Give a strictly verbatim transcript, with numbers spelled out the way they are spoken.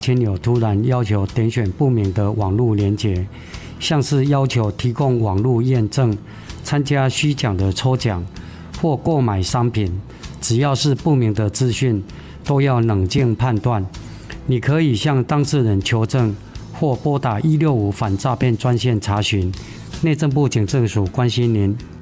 亲友突然要求点选不明的网络连结，像是要求提供网络验证、参加虚假的抽奖或购买商品，只要是不明的资讯，都要冷静判断。你可以向当事人求证，或拨打一六五反诈骗专线查询。内政部警政署关心您。